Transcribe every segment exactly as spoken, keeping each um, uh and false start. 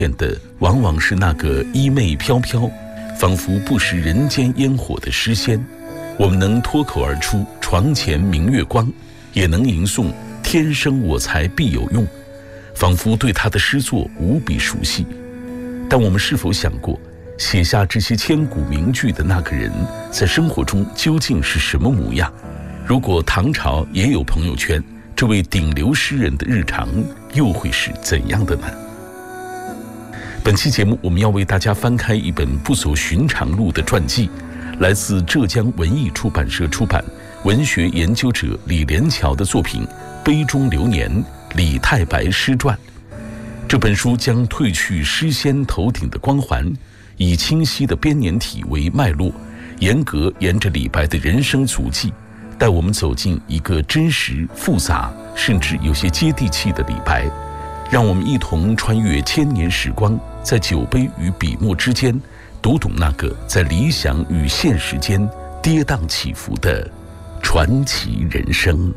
见的往往是那个衣袂飘飘，仿佛不食人间烟火的诗仙。我们能脱口而出床前明月光，也能吟诵天生我材必有用，仿佛对他的诗作无比熟悉。但我们是否想过，写下这些千古名句的那个人，在生活中究竟是什么模样？如果唐朝也有朋友圈，这位顶流诗人的日常又会是怎样的呢？本期节目我们要为大家翻开一本不走寻常路的传记，来自浙江文艺出版社出版，文学研究者李连桥的作品《杯中流年：李太白诗传》。这本书将褪去诗仙头顶的光环，以清晰的编年体为脉络，严格沿着李白的人生足迹，带我们走进一个真实、复杂，甚至有些接地气的李白。让我们一同穿越千年时光，在酒杯与笔墨之间，读懂那个在理想与现实间跌宕起伏的传奇人生。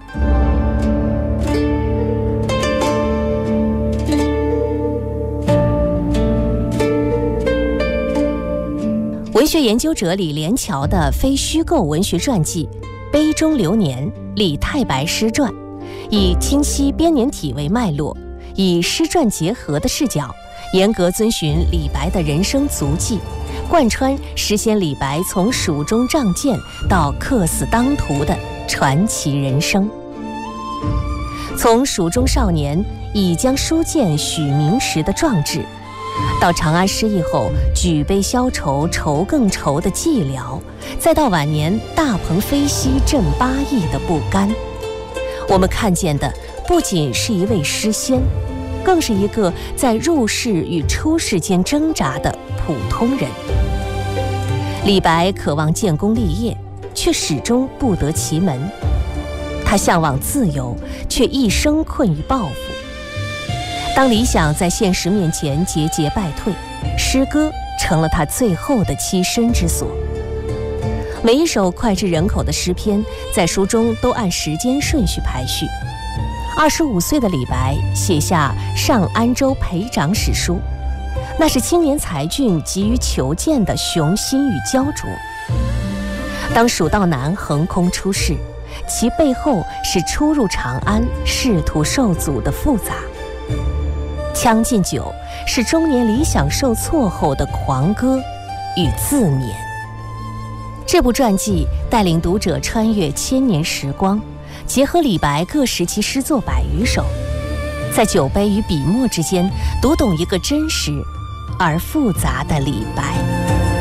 文学研究者李连桥的非虚构文学传记《杯中流年：李太白诗传》，以清晰编年体为脉络，以诗传结合的视角，严格遵循李白的人生足迹，贯穿诗仙李白从蜀中仗剑到客死当涂的传奇人生。从蜀中少年以将书剑许名时的壮志，到长安失意后举杯消愁愁更愁的寂寥，再到晚年大鹏飞兮振八翼的不甘，我们看见的不仅是一位诗仙，更是一个在入世与出世间挣扎的普通人。李白渴望建功立业，却始终不得其门；他向往自由，却一生困于抱负。当理想在现实面前节节败退，诗歌成了他最后的栖身之所。每一首脍炙人口的诗篇，在书中都按时间顺序排序。二十五岁的李白写下《上安州裴长史书》，那是青年才俊急于求见的雄心与焦灼。当蜀道难横空出世，其背后是初入长安仕途受阻的复杂。《将进酒》是中年理想受挫后的狂歌与自勉。这部传记带领读者穿越千年时光，结合李白各时期诗作百余首，在酒杯与笔墨之间读懂一个真实而复杂的李白。